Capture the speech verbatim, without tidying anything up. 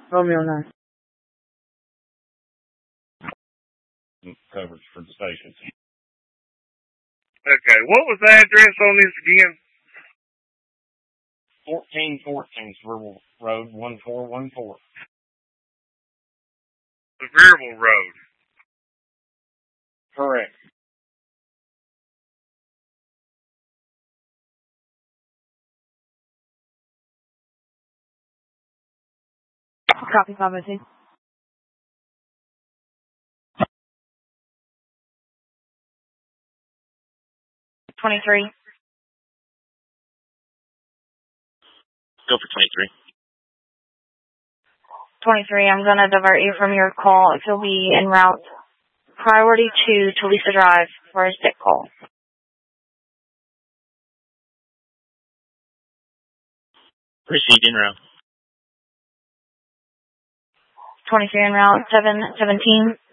Romeo nine. Coverage for the station. Okay, what was the address on this again? fourteen fourteen Sevierville Road, one four one four. Sevierville Road. Correct. Copy, Pharmacy. twenty-three. Go for twenty-three. twenty-three, I'm going to divert you from your call. If you'll be en route, priority two to Lisa Drive for a stick call. Proceed en route. twenty-three en route, seven seventeen.